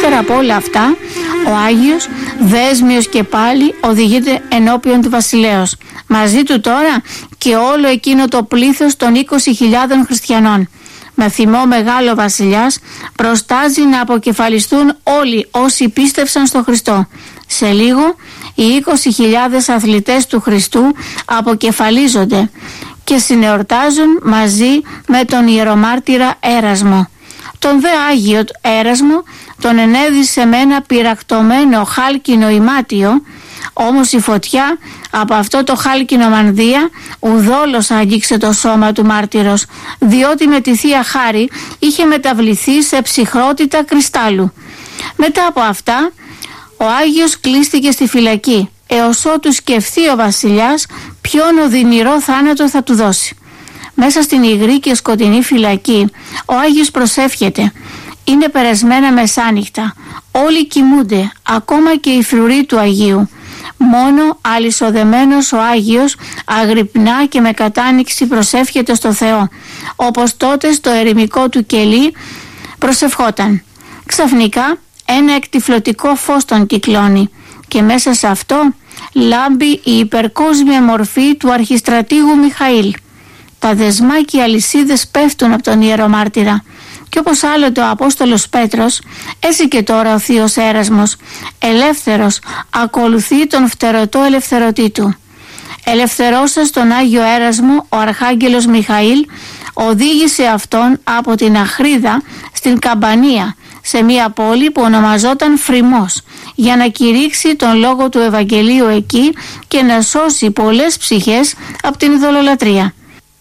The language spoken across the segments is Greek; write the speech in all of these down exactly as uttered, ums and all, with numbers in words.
Ύστερα από όλα αυτά, ο Άγιος, δέσμιος και πάλι, οδηγείται ενώπιον του βασιλέως. Μαζί του τώρα και όλο εκείνο το πλήθος των είκοσι χιλιάδων χριστιανών. Με θυμό μεγάλο βασιλιάς προστάζει να αποκεφαλιστούν όλοι όσοι πίστευσαν στο Χριστό. Σε λίγο οι είκοσι χιλιάδες αθλητές του Χριστού αποκεφαλίζονται και συνεορτάζουν μαζί με τον ιερομάρτυρα Έρασμο. Τον δε Άγιο Έρασμο τον ενέδισε με ένα πυρακτωμένο χάλκινο ημάτιο, όμως η φωτιά από αυτό το χάλκινο μανδύα ουδόλως άγγιξε το σώμα του μάρτυρος, διότι με τη Θεία Χάρη είχε μεταβληθεί σε ψυχρότητα κρυστάλλου. Μετά από αυτά ο Άγιος κλείστηκε στη φυλακή, έως ότου σκεφτεί ο βασιλιάς ποιον οδυνηρό θάνατο θα του δώσει. Μέσα στην υγρή και σκοτεινή φυλακή ο Άγιος προσεύχεται. Είναι περασμένα μεσάνυχτα, όλοι κοιμούνται, ακόμα και οι φρουροί του Αγίου. Μόνο αλυσοδεμένος ο Άγιος αγρυπνά και με κατάνοιξη προσεύχεται στο Θεό, όπως τότε στο ερημικό του κελί προσευχόταν. Ξαφνικά ένα εκτυφλωτικό φως τον κυκλώνει και μέσα σε αυτό λάμπει η υπερκόσμια μορφή του αρχιστρατήγου Μιχαήλ. Τα δεσμά και οι αλυσίδες πέφτουν από τον ιερομάρτυρα και όπως άλλοτε ο Απόστολος Πέτρος, έτσι και τώρα ο θείος Έρασμος, ελεύθερος, ακολουθεί τον φτερωτό ελευθερωτή του. Ελευθερώσας τον Άγιο Έρασμο, ο Αρχάγγελος Μιχαήλ οδήγησε αυτόν από την Αχρίδα στην Καμπανία, σε μια πόλη που ονομαζόταν Φριμός, για να κηρύξει τον λόγο του Ευαγγελίου εκεί και να σώσει πολλές ψυχές από την ειδωλολατρία.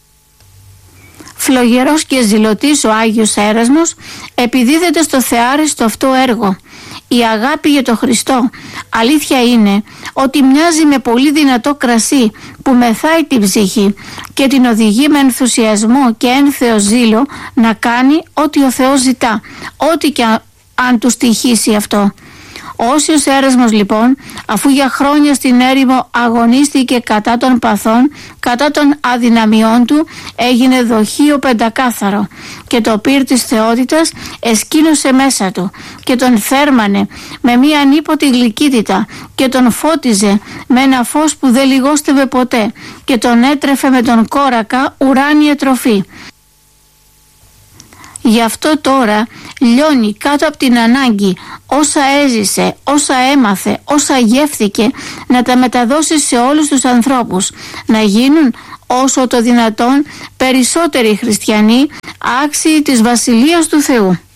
Φλογερός και ζηλωτής ο Άγιος Έρασμος επιδίδεται στο θεάριστο αυτό έργο. Η αγάπη για τον Χριστό αλήθεια είναι ότι μοιάζει με πολύ δυνατό κρασί που μεθάει την ψυχή και την οδηγεί με ενθουσιασμό και ένθεο ζήλο να κάνει ό,τι ο Θεός ζητά, ό,τι και αν του στοιχήσει αυτό. Ο Όσιος Έρασμος λοιπόν, αφού για χρόνια στην έρημο αγωνίστηκε κατά των παθών, κατά των αδυναμιών του, έγινε δοχείο πεντακάθαρο και το πυρ της θεότητας εσκήνωσε μέσα του και τον θέρμανε με μία ανίποτη γλυκύτητα και τον φώτιζε με ένα φως που δεν λιγόστευε ποτέ και τον έτρεφε με τον κόρακα ουράνια τροφή. Γι' αυτό τώρα λιώνει κάτω από την ανάγκη όσα έζησε, όσα έμαθε, όσα γεύθηκε να τα μεταδώσει σε όλους τους ανθρώπους, να γίνουν όσο το δυνατόν περισσότεροι χριστιανοί άξιοι της Βασιλείας του Θεού.